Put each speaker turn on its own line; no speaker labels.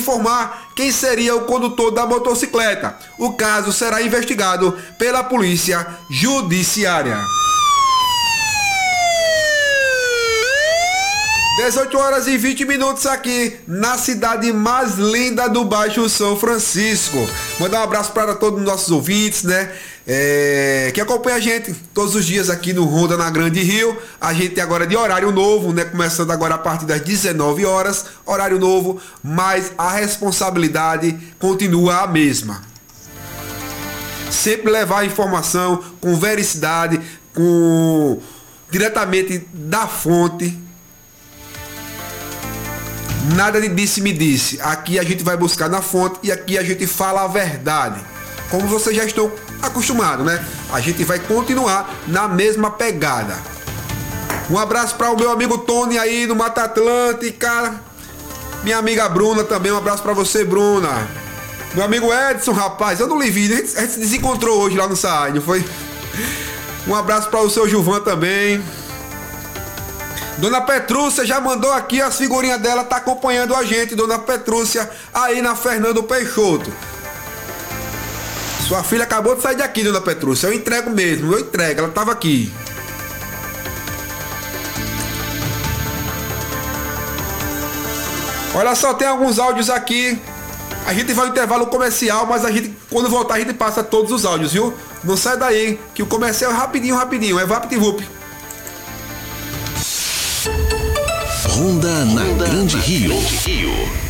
informar quem seria o condutor da motocicleta. O caso será investigado pela Polícia Judiciária. 18 horas e 20 minutos aqui na cidade mais linda do Baixo São Francisco. Mandar um abraço para todos os nossos ouvintes, né? Que acompanha a gente todos os dias aqui no Ronda na Grande Rio. A gente agora de horário novo, né? Começando agora a partir das 19 horas, horário novo, mas a responsabilidade continua a mesma. Sempre levar a informação com vericidade, diretamente da fonte. Nada de disse-me disse. Aqui a gente vai buscar na fonte e aqui a gente fala a verdade. Como vocês já estão acostumados, né? A gente vai continuar na mesma pegada. Um abraço para o meu amigo Tony aí no Mata Atlântica. Minha amiga Bruna também, um abraço para você, Bruna. Meu amigo Edson, rapaz, eu não lhe vi, a gente se desencontrou hoje lá no SAI, não foi? Um abraço para o seu Gilvan também. Dona Petrúcia já mandou aqui as figurinhas dela, tá acompanhando a gente, Dona Petrúcia, aí na Fernando Peixoto. Sua filha acabou de sair daqui, Dona Petrúcia, eu entrego mesmo, ela tava aqui. Olha só, tem alguns áudios aqui. A gente vai no intervalo comercial, mas a gente, quando voltar, a gente passa todos os áudios, viu? Não sai daí, que o comercial é rapidinho, é vapt-vup.
Ronda na Grande Rio.